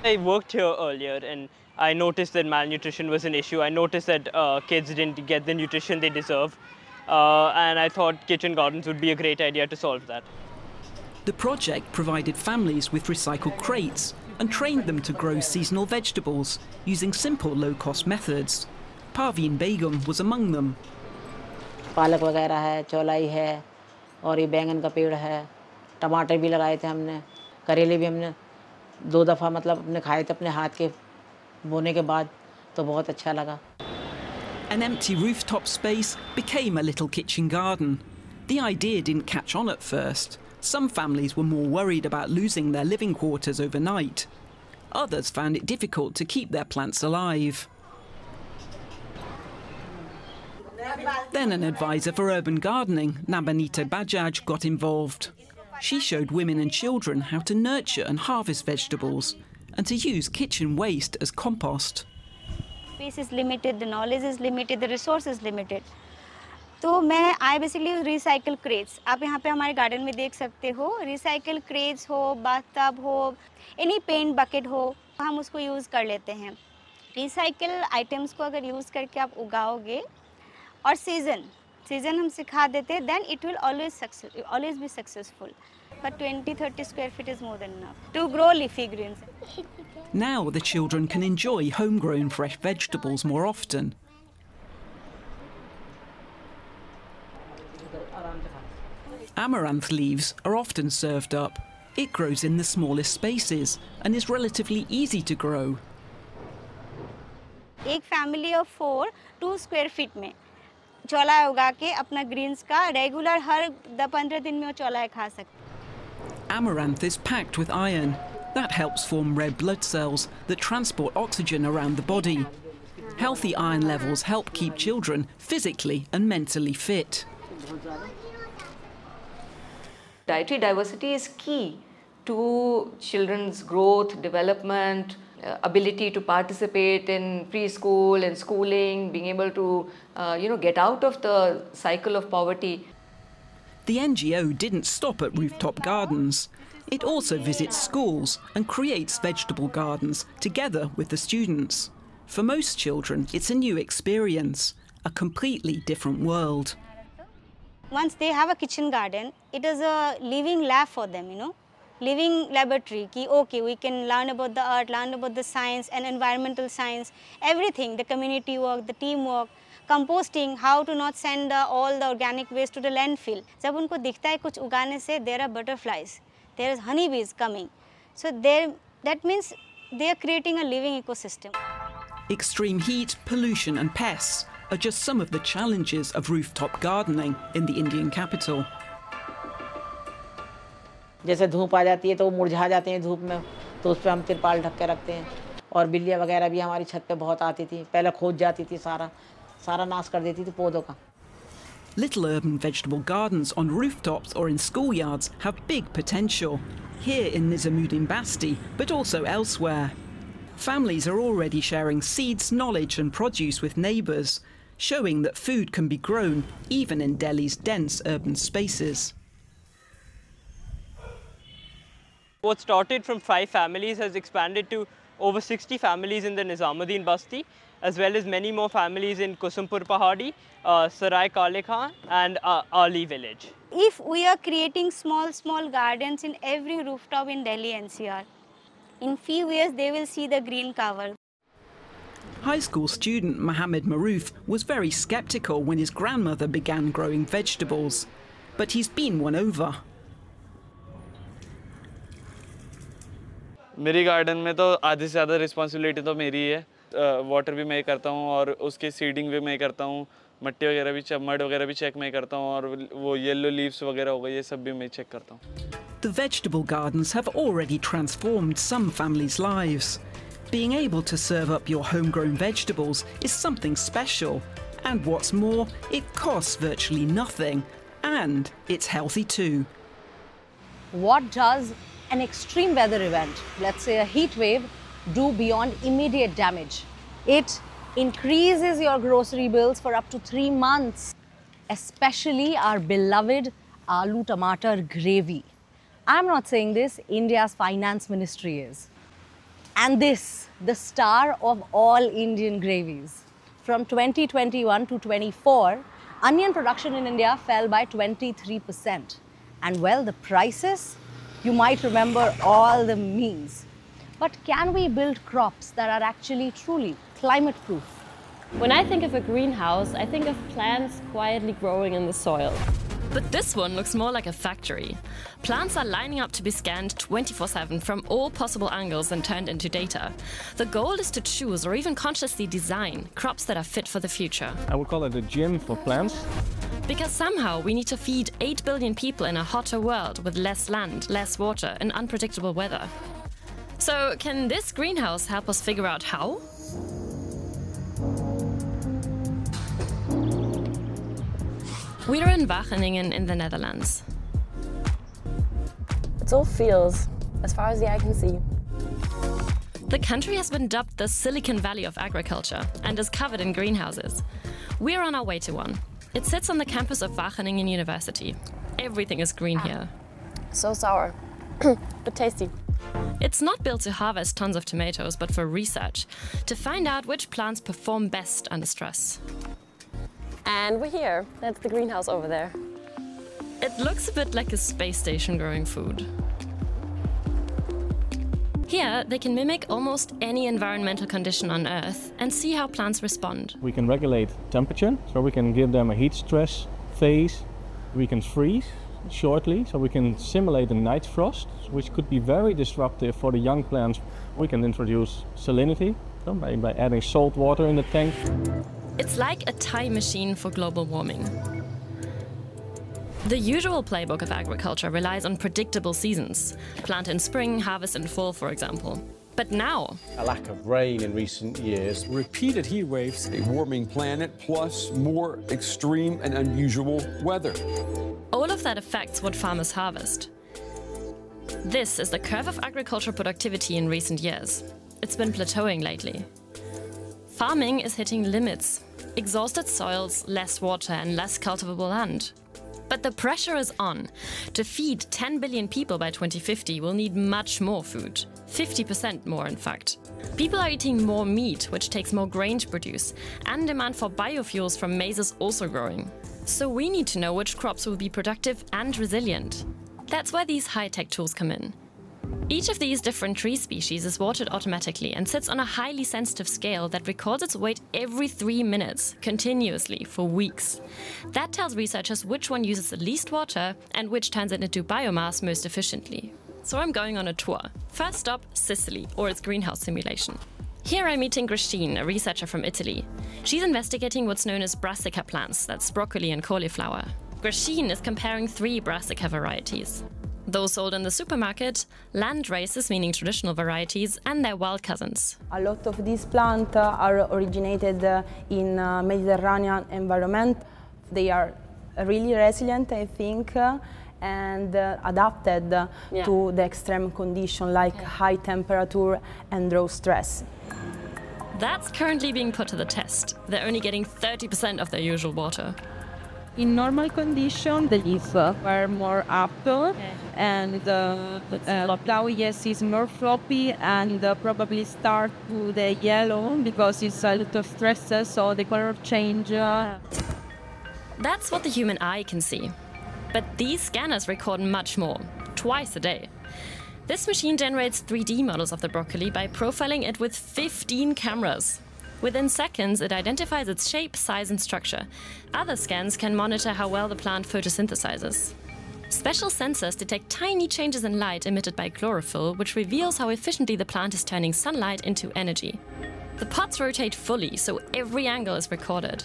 I worked here earlier and I noticed that malnutrition was an issue. I noticed that kids didn't get the nutrition they deserve. And I thought kitchen gardens would be a great idea to solve that. The project provided families with recycled crates and trained them to grow seasonal vegetables using simple low-cost methods. Parveen Begum was among them. पालक वगैरह है, चौलाई है और ये बैंगन का पेड़ है, टमाटर भी लगाए थे हमने, करेले भी हमने 2 दफ़ा मतलब अपने खाए थे अपने हाथ के बोने के बाद तो बहुत अच्छा लगा. An empty rooftop space became a little kitchen garden. The idea didn't catch on at first. Some families were more worried about losing their living quarters overnight. Others found it difficult to keep their plants alive. Then an advisor for urban gardening, Nabanita Bajaj, got involved. She showed women and children how to nurture and harvest vegetables and to use kitchen waste as compost. Space is limited, the knowledge is limited, the resource is limited. तो I basically use recycle crates. आप यहाँ पे हमारे garden में देख सकते हो, recycle crates हो, bathtub हो, any paint bucket हो, हम उसको use कर लेते हैं. Recycle items को अगर use करके आप उगाओगे और season हम सिखा देते हैं, then it will always be successful. But 20-30 square feet is more than enough to grow leafy greens. Now the children can enjoy homegrown fresh vegetables more often. Amaranth leaves are often served up. It grows in the smallest spaces and is relatively easy to grow. एक family of 4 2 square feet में चौलाई उगा के अपना greens का regular हर 10-15 दिन में वो चौलाई खा सकते. Amaranth is packed with iron. That helps form red blood cells that transport oxygen around the body. Healthy iron levels help keep children physically and mentally fit. Dietary diversity is key to children's growth, development, ability to participate in preschool and schooling, being able to get out of the cycle of poverty. The NGO didn't stop at rooftop gardens. It also visits schools and creates vegetable gardens together with the students. For most children, it's a new experience, a completely different world. Once they have a kitchen garden, it is a living lab for them, living laboratory. Ki, okay, we can learn about the art, learn about the science and environmental science, everything, the community work, the teamwork, composting, how to not send all the organic waste to the landfill. जब उनको दिखता है कुछ उगाने से, there are butterflies, there is honeybees coming. So that means they are creating a living ecosystem. Extreme heat, pollution and pests are just some of the challenges of rooftop gardening in the Indian capital. जैसे धूप आ जाती है तो वो मुरझा जाते हैं धूप में, तो उस पे हम तिरपाल ढक के रखते हैं. और बिल्लियाँ वगैरह भी हमारी छत पे बहुत आती थी. पहले खोद जाती थी, सारा नाश कर देती थी पौधों का. Little urban vegetable gardens on rooftops or in schoolyards have big potential, here in Nizamuddin Basti, but also elsewhere. Families are already sharing seeds, knowledge and produce with neighbours, showing that food can be grown even in Delhi's dense urban spaces. What started from 5 families has expanded to over 60 families in the Nizamuddin Basti, as well as many more families in Kusumpur Pahadi, Sarai Kale Khan and Ali village. If we are creating small gardens in every rooftop in Delhi NCR, in few years they will see the green cover. High school student Mohammed Maroof was very sceptical when his grandmother began growing vegetables, but he's been won over. मेरी garden में तो आधी से ज़्यादा responsibility तो मेरी है. Water भी मैं करता हूँ और उसकी सीडिंग भी मैं करता हूँ, मट्टी वगैरह भी मड वगैरह भी चेक मैं करता हूँ और वो येलो लीव्स वगैरह हो गए ये सब भी मैं चेक करता हूँ. The vegetable gardens have already transformed some families' lives. Being able to serve up your homegrown vegetables is something special. And what's more, it costs virtually nothing. And it's healthy too. What does an extreme weather event, let's say a heat wave, do beyond immediate damage? It increases your grocery bills for up to 3 months, especially our beloved aloo tomato gravy. I'm not saying this, India's finance ministry is. And this, the star of all Indian gravies. From 2021 to 24, onion production in India fell by 23%. And well, the prices, you might remember all the memes. But can we build crops that are actually truly climate proof? When I think of a greenhouse, I think of plants quietly growing in the soil. But this one looks more like a factory. Plants are lining up to be scanned 24/7 from all possible angles and turned into data. The goal is to choose or even consciously design crops that are fit for the future. I would call it a gym for plants. Because somehow we need to feed 8 billion people in a hotter world with less land, less water and unpredictable weather. So can this greenhouse help us figure out how? We're in Wageningen in the Netherlands. It's all fields, as far as the eye can see. The country has been dubbed the Silicon Valley of agriculture and is covered in greenhouses. We're on our way to one. It sits on the campus of Wageningen University. Everything is green here. So sour, but tasty. It's not built to harvest tons of tomatoes, but for research, to find out which plants perform best under stress. And we're here. That's the greenhouse over there. It looks a bit like a space station growing food. Here, they can mimic almost any environmental condition on Earth and see how plants respond. We can regulate temperature, so we can give them a heat stress phase. We can freeze shortly, so we can simulate a night frost, which could be very disruptive for the young plants. We can introduce salinity by adding salt water in the tank. It's like a time machine for global warming. The usual playbook of agriculture relies on predictable seasons. Plant in spring, harvest in fall, for example. But now, a lack of rain in recent years, repeated heat waves, a warming planet, plus more extreme and unusual weather. All of that affects what farmers harvest. This is the curve of agricultural productivity in recent years. It's been plateauing lately. Farming is hitting limits. Exhausted soils, less water and less cultivable land. But the pressure is on. To feed 10 billion people by 2050, we'll need much more food. 50% more, in fact. People are eating more meat, which takes more grain to produce, and demand for biofuels from maize is also growing. So we need to know which crops will be productive and resilient. That's where these high-tech tools come in. Each of these different tree species is watered automatically and sits on a highly sensitive scale that records its weight every 3 minutes, continuously, for weeks. That tells researchers which one uses the least water and which turns it into biomass most efficiently. So I'm going on a tour. First stop, Sicily, or its greenhouse simulation. Here I'm meeting Graciane, a researcher from Italy. She's investigating what's known as brassica plants, that's broccoli and cauliflower. Graciane is comparing 3 brassica varieties. Those sold in the supermarket, land races, meaning traditional varieties, and their wild cousins. A lot of these plants are originated in Mediterranean environment. They are really resilient, I think, and adapted to the extreme condition like high temperature and drought stress. That's currently being put to the test. They're only getting 30% of their usual water. In normal condition, the leaves are more up, and the flower, yes, is more floppy and probably start to the yellow because it's a lot of stress, so the color change. That's what the human eye can see. But these scanners record much more, twice a day. This machine generates 3D models of the broccoli by profiling it with 15 cameras. Within seconds, it identifies its shape, size and structure. Other scans can monitor how well the plant photosynthesizes. Special sensors detect tiny changes in light emitted by chlorophyll, which reveals how efficiently the plant is turning sunlight into energy. The pots rotate fully, so every angle is recorded.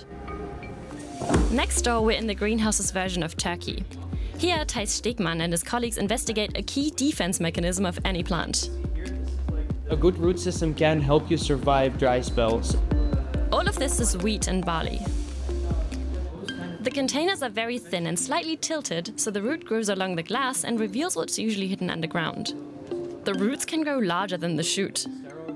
Next door, we're in the greenhouse's version of Turkey. Here, Thijs Stegman and his colleagues investigate a key defense mechanism of any plant. A good root system can help you survive dry spells. All of this is wheat and barley. The containers are very thin and slightly tilted, so the root grows along the glass and reveals what's usually hidden underground. The roots can grow larger than the shoot.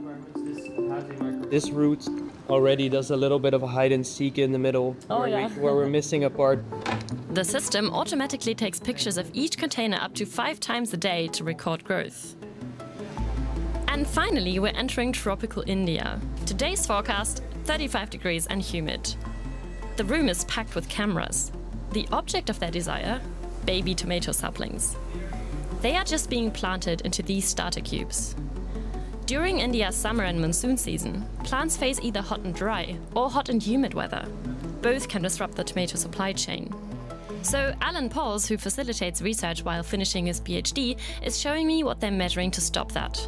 This root already does a little bit of a hide and seek in the middle, where we're missing a part. The system automatically takes pictures of each container up to 5 times a day to record growth. And finally, we're entering tropical India. Today's forecast, 35 degrees and humid. The room is packed with cameras. The object of their desire? Baby tomato saplings. They are just being planted into these starter cubes. During India's summer and monsoon season, plants face either hot and dry or hot and humid weather. Both can disrupt the tomato supply chain. So Alan Pauls, who facilitates research while finishing his PhD, is showing me what they're measuring to stop that.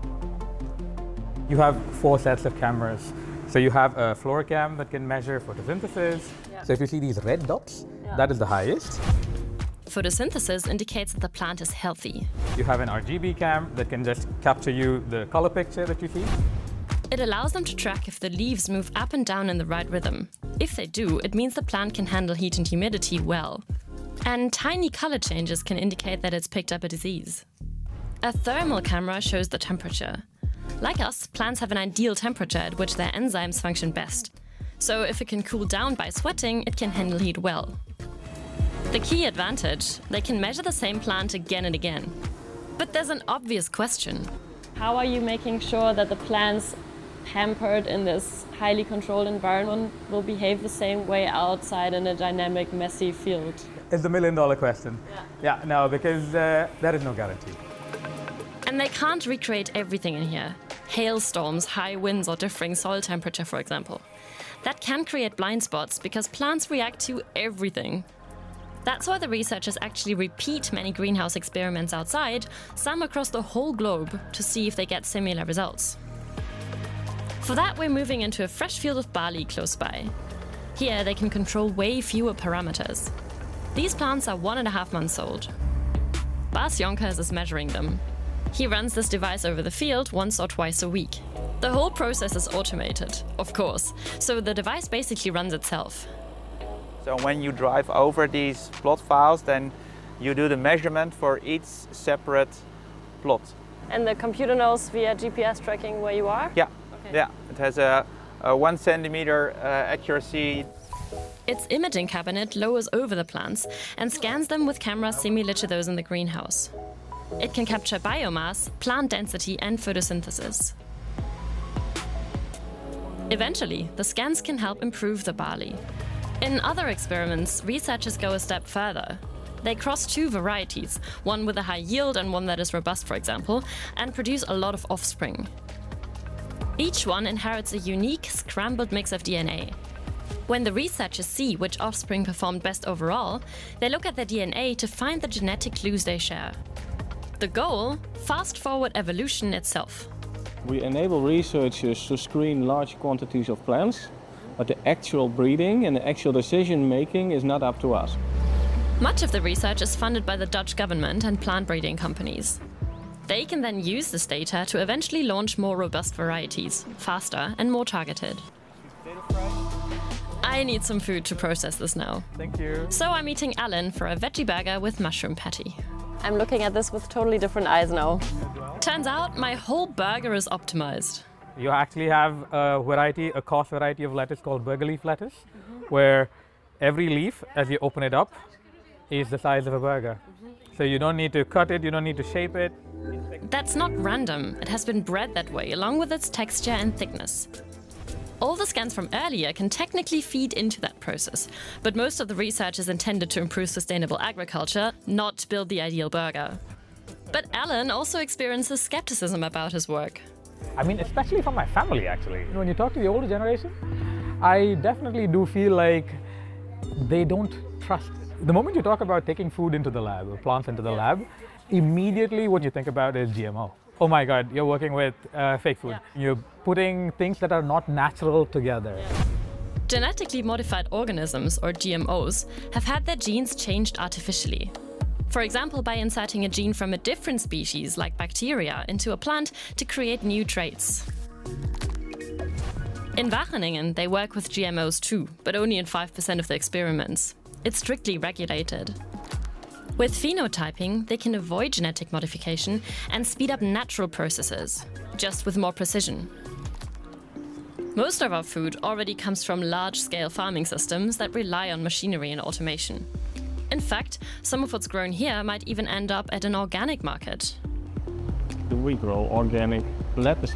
You have 4 sets of cameras. So you have a fluorocam that can measure photosynthesis. Yeah. So if you see these red dots, that is the highest. Photosynthesis indicates that the plant is healthy. You have an RGB cam that can just capture you the color picture that you see. It allows them to track if the leaves move up and down in the right rhythm. If they do, it means the plant can handle heat and humidity well. And tiny color changes can indicate that it's picked up a disease. A thermal camera shows the temperature. Like us, plants have an ideal temperature at which their enzymes function best. So if it can cool down by sweating, it can handle heat well. The key advantage, they can measure the same plant again and again. But there's an obvious question. How are you making sure that the plants hampered in this highly controlled environment will behave the same way outside in a dynamic, messy field? It's the million-dollar question. Yeah, no, because there is no guarantee. And they can't recreate everything in here. Hailstorms, high winds, or differing soil temperature, for example. That can create blind spots because plants react to everything. That's why the researchers actually repeat many greenhouse experiments outside, some across the whole globe, to see if they get similar results. For that, we're moving into a fresh field of barley close by. Here, they can control way fewer parameters. These plants are 1.5 months old. Bas Jonkers is measuring them. He runs this device over the field once or twice a week. The whole process is automated, of course, so the device basically runs itself. So when you drive over these plot files, then you do the measurement for each separate plot. And the computer knows via GPS tracking where you are? Yeah, okay. Yeah. It has a 1 centimeter accuracy. Its imaging cabinet lowers over the plants and scans them with cameras similar to those in the greenhouse. It can capture biomass, plant density, and photosynthesis. Eventually, the scans can help improve the barley. In other experiments, researchers go a step further. They cross 2 varieties, one with a high yield and one that is robust, for example, and produce a lot of offspring. Each one inherits a unique, scrambled mix of DNA. When the researchers see which offspring performed best overall, they look at their DNA to find the genetic clues they share. The goal? Fast-forward evolution itself. We enable researchers to screen large quantities of plants, but the actual breeding and the actual decision-making is not up to us. Much of the research is funded by the Dutch government and plant breeding companies. They can then use this data to eventually launch more robust varieties, faster and more targeted. I need some food to process this now. Thank you. So I'm eating Alan for a veggie burger with mushroom patty. I'm looking at this with totally different eyes now. Turns out my whole burger is optimized. You actually have a coarse variety of lettuce called burger leaf lettuce, where every leaf, as you open it up, is the size of a burger. So you don't need to cut it, you don't need to shape it. That's not random. It has been bred that way, along with its texture and thickness. All the scans from earlier can technically feed into that process, but most of the research is intended to improve sustainable agriculture, not build the ideal burger. But Alan also experiences skepticism about his work. I mean, especially from my family, actually. When you talk to the older generation, I definitely do feel like they don't trust. The moment you talk about taking food into the lab, or plants into the lab, immediately what you think about is GMO. Oh my God, you're working with fake food. You're putting things that are not natural together. Genetically modified organisms, or GMOs, have had their genes changed artificially. For example, by inserting a gene from a different species, like bacteria, into a plant to create new traits. In Wageningen, they work with GMOs too, but only in 5% of the experiments. It's strictly regulated. With phenotyping, they can avoid genetic modification and speed up natural processes, just with more precision. Most of our food already comes from large-scale farming systems that rely on machinery and automation. In fact, some of what's grown here might even end up at an organic market. We grow organic lab is